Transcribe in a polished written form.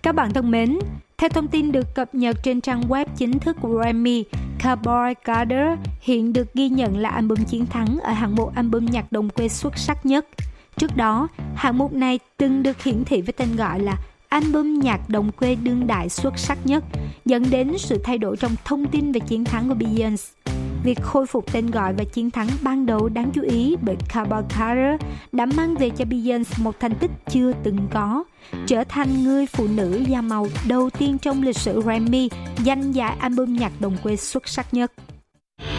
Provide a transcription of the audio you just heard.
Các bạn thân mến, theo thông tin được cập nhật trên trang web chính thức của Grammy, Cowboy Carter hiện được ghi nhận là album chiến thắng ở hạng mục album nhạc đồng quê xuất sắc nhất. Trước đó, hạng mục này từng được hiển thị với tên gọi là album nhạc đồng quê đương đại xuất sắc nhất, dẫn đến sự thay đổi trong thông tin về chiến thắng của Beyoncé. Việc khôi phục tên gọi và chiến thắng ban đầu đáng chú ý bởi Cowboy Carter đã mang về cho Beyoncé một thành tích chưa từng có, trở thành người phụ nữ da màu đầu tiên trong lịch sử Grammy giành giải album nhạc đồng quê xuất sắc nhất.